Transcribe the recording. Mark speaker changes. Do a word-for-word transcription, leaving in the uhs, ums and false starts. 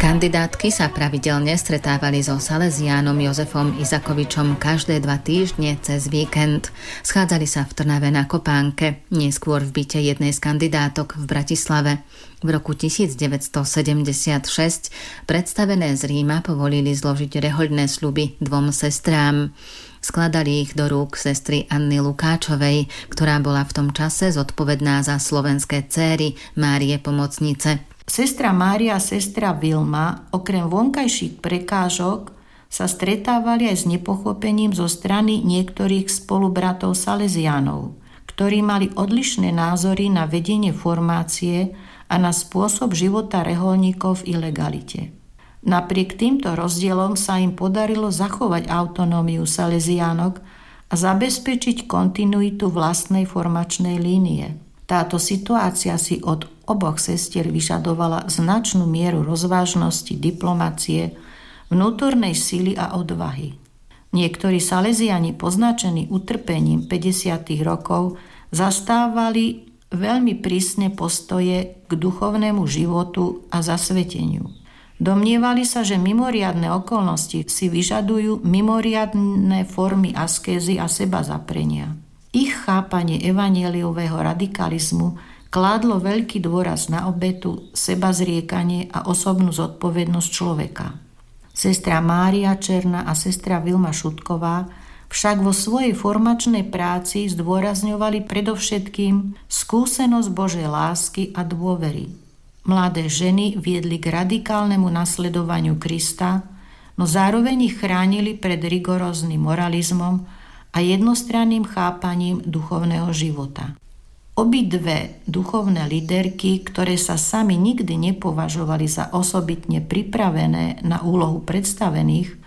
Speaker 1: Kandidátky sa pravidelne stretávali so Salesiánom Jozefom Izakovičom každé dva týždne cez víkend. Schádzali sa v Trnave na Kopánke, neskôr v byte jednej z kandidátok v Bratislave. V roku devätnásťsedemdesiatšesť predstavené z Ríma povolili zložiť rehoľné sľuby dvom sestrám. Skladali ich do rúk sestry Anny Lukáčovej, ktorá bola v tom čase zodpovedná za slovenské céry Márie Pomocnice.
Speaker 2: Sestra Mária a sestra Vilma okrem vonkajších prekážok sa stretávali aj s nepochopením zo strany niektorých spolubratov Salesiánov, ktorí mali odlišné názory na vedenie formácie a na spôsob života rehoľníkov v ilegalite. Napriek týmto rozdielom sa im podarilo zachovať autonómiu Salesiánok a zabezpečiť kontinuitu vlastnej formačnej línie. Táto situácia si od oboch sestier vyžadovala značnú mieru rozvážnosti, diplomacie, vnútornej sily a odvahy. Niektorí Salesiani poznačení utrpením päťdesiatych rokov zastávali veľmi prísne postoje k duchovnému životu a zasveteniu. Domnievali sa, že mimoriadne okolnosti si vyžadujú mimoriadne formy askézy a sebazaprenia. Ich chápanie evanjeliového radikalizmu kládlo veľký dôraz na obetu, sebazriekanie a osobnú zodpovednosť človeka. Sestra Mária Černá a sestra Vilma Šutková však vo svojej formačnej práci zdôrazňovali predovšetkým skúsenosť Božej lásky a dôvery. Mladé ženy viedli k radikálnemu nasledovaniu Krista, no zároveň ich chránili pred rigoróznym moralizmom a jednostranným chápaním duchovného života. Obidve duchovné líderky, ktoré sa sami nikdy nepovažovali za osobitne pripravené na úlohu predstavených,